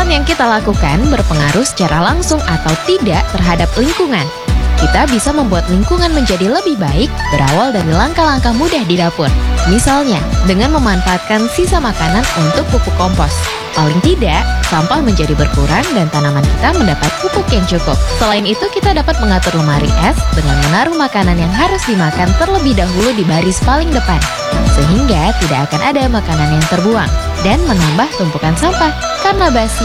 Kesalahan yang kita lakukan berpengaruh secara langsung atau tidak terhadap lingkungan. Kita bisa membuat lingkungan menjadi lebih baik berawal dari langkah-langkah mudah di dapur. Misalnya, dengan memanfaatkan sisa makanan untuk pupuk kompos. Paling tidak, sampah menjadi berkurang dan tanaman kita mendapat pupuk yang cukup. Selain itu, kita dapat mengatur lemari es dengan menaruh makanan yang harus dimakan terlebih dahulu di baris paling depan. Sehingga tidak akan ada makanan yang terbuang dan menambah tumpukan sampah karena basi